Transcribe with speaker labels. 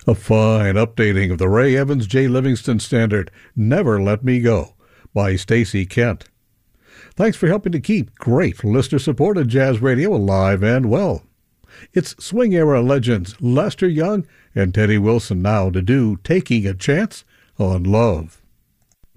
Speaker 1: A fine updating of the Ray Evans J. Livingston standard, Never Let Me Go, by Stacy Kent. Thanks for helping to keep great listener-supported jazz radio alive and well. It's swing-era legends Lester Young and Teddy Wilson now to do Taking a Chance on Love.